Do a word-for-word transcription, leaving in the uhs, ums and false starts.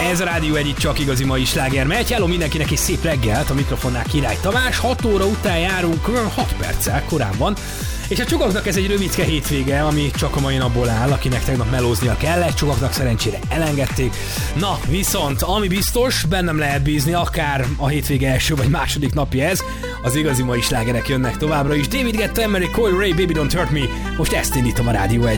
Ez a Rádió egy, itt csak igazi mai sláger megy. Hello mindenkinek és szép reggelt, a mikrofonnál Király Tamás. hat óra után járunk, hat perccel korán van. És a csokaknak ez egy rövidke hétvége, ami csak a mai napból áll, akinek tegnap melóznia kellett, csokaknak szerencsére elengedték. Na, viszont ami biztos, bennem lehet bízni, akár a hétvége első vagy második napja ez, az igazi mai slágerek jönnek továbbra is. David Guetta, Emery, Coil Ray, Baby Don't Hurt Me, most ezt indítom a Rádió egyen.